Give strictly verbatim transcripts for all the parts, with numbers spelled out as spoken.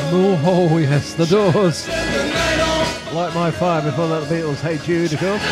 Oh, yes, the Doors. Light My Fire, before that the Beatles, Hey Jude, of course.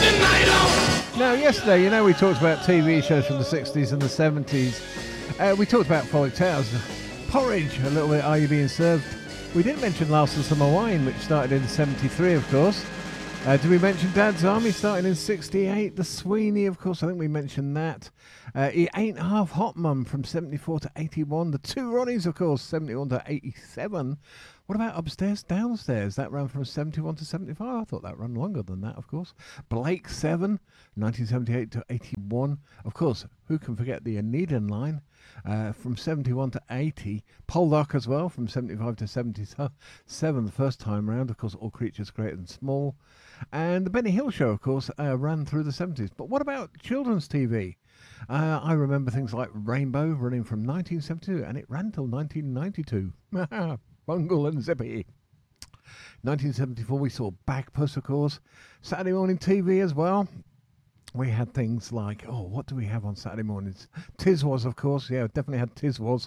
Now, yesterday, you know, we talked about T V shows from the sixties and the seventies. Uh, we talked about Frolic Towers, Porridge, a little bit, Are You Being Served? We didn't mention Last of Summer Wine, which started in seventy-three, of course. Uh, did we mention Dad's Army, starting in sixty-eight? The Sweeney, of course, I think we mentioned that. Uh, It Ain't Half Hot Mum from seventy-four to eighty-one. The Two Ronnies, of course, seventy-one to eighty-seven. What about Upstairs, Downstairs? That ran from seventy-one to seventy-five. I thought that ran longer than that, of course. Blake seven, nineteen seventy-eight to eighty-one. Of course, who can forget the Anedon line uh, from seventy-one to eighty. Poldark as well, from seventy-five to seventy-seven the first time round. Of course, All Creatures Great and Small. And the Benny Hill Show, of course, uh, ran through the seventies. But what about children's T V? Uh, I remember things like Rainbow running from nineteen seventy-two, and it ran till nineteen ninety-two. Bungle and Zippy. nineteen seventy-four, we saw Bagpuss, of course. Saturday morning T V as well. We had things like, oh, what do we have on Saturday mornings? Tiswas, of course. Yeah, definitely had Tiswas.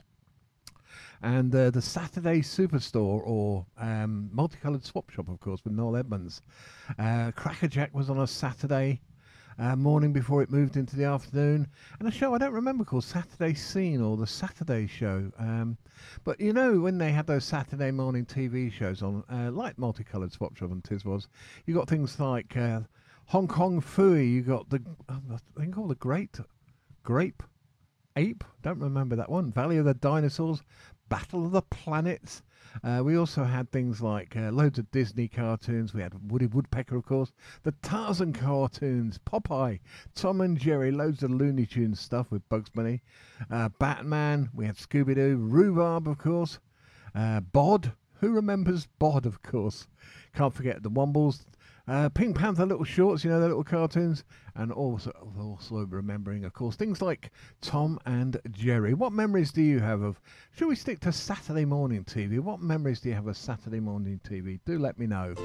And uh, the Saturday Superstore, or um, Multicoloured Swap Shop, of course, with Noel Edmonds. Uh, Crackerjack was on a Saturday uh, morning before it moved into the afternoon. And a show I don't remember called Saturday Scene or the Saturday Show. Um, but, you know, when they had those Saturday morning T V shows on, uh, like Multicoloured Swap Shop and Tiswas, you got things like uh, Hong Kong Phooey. You got the, uh, I think called the Great Grape Ape. Don't remember that one. Valley of the Dinosaurs. Battle of the Planets. Uh, we also had things like uh, loads of Disney cartoons. We had Woody Woodpecker, of course. The Tarzan cartoons. Popeye. Tom and Jerry. Loads of Looney Tunes stuff with Bugs Bunny. Uh, Batman. We had Scooby-Doo. Rhubarb, of course. Uh, Bod. Who remembers Bod, of course? Can't forget the Wombles. Uh, Pink Panther little shorts, you know, the little cartoons. And also, also remembering, of course, things like Tom and Jerry. What memories do you have of... Should we stick to Saturday morning T V? What memories do you have of Saturday morning T V? Do let me know.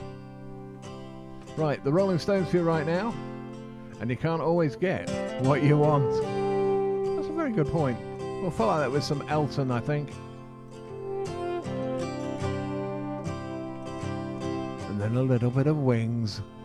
Right, the Rolling Stones for you right now. And you can't always get what you want. That's a very good point. We'll follow that with some Elton, I think. And then a little bit of Wings.